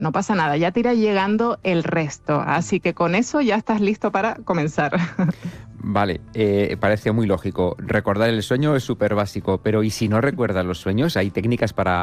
no pasa nada, ya te irá llegando el resto. Así que con eso ya estás listo para comenzar. Vale, parece muy lógico. Recordar el sueño es súper básico, pero ¿y si no recuerdas los sueños? ¿Hay técnicas para